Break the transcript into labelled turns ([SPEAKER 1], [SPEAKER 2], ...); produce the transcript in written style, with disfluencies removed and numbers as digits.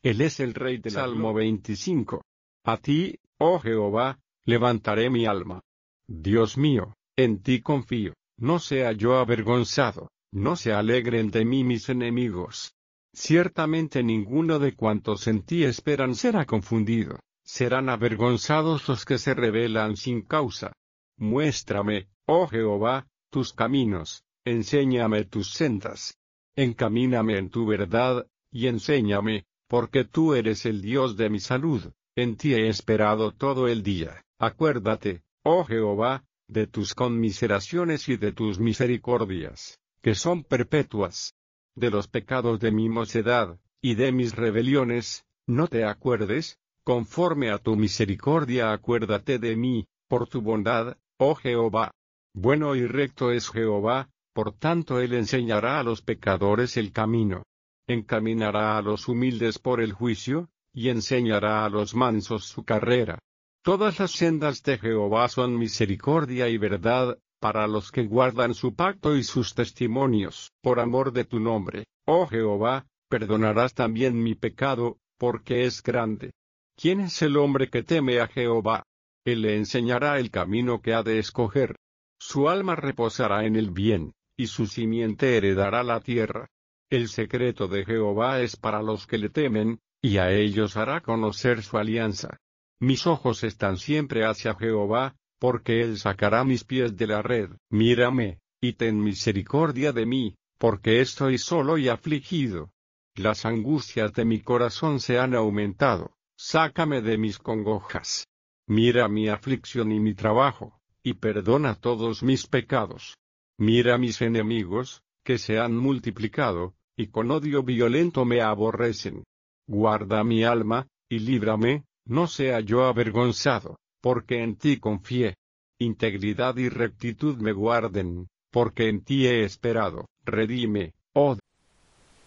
[SPEAKER 1] Él es el Rey del Salmo 25. A ti, oh Jehová, levantaré mi alma. Dios mío, en ti confío, no sea yo avergonzado, no se alegren de mí mis enemigos. Ciertamente ninguno de cuantos en ti esperan será confundido, serán avergonzados los que se rebelan sin causa. Muéstrame, oh Jehová, tus caminos, enséñame tus sendas. Encamíname en tu verdad, y enséñame, porque tú eres el Dios de mi salud, en ti he esperado todo el día. Acuérdate, oh Jehová, de tus conmiseraciones y de tus misericordias, que son perpetuas. De los pecados de mi mocedad, y de mis rebeliones, no te acuerdes, conforme a tu misericordia acuérdate de mí, por tu bondad, oh Jehová. Bueno y recto es Jehová, por tanto él enseñará a los pecadores el camino. Encaminará a los humildes por el juicio, y enseñará a los mansos su carrera. Todas las sendas de Jehová son misericordia y verdad, para los que guardan su pacto y sus testimonios. Por amor de tu nombre, oh Jehová, perdonarás también mi pecado, porque es grande. ¿Quién es el hombre que teme a Jehová? Él le enseñará el camino que ha de escoger. Su alma reposará en el bien, y su simiente heredará la tierra. El secreto de Jehová es para los que le temen, y a ellos hará conocer su alianza. Mis ojos están siempre hacia Jehová, porque él sacará mis pies de la red. Mírame, y ten misericordia de mí, porque estoy solo y afligido. Las angustias de mi corazón se han aumentado, sácame de mis congojas. Mira mi aflicción y mi trabajo, y perdona todos mis pecados. Mira mis enemigos, que se han multiplicado, y con odio violento me aborrecen. Guarda mi alma, y líbrame, no sea yo avergonzado, porque en ti confié. Integridad y rectitud me guarden, porque en ti he esperado. Redime, oh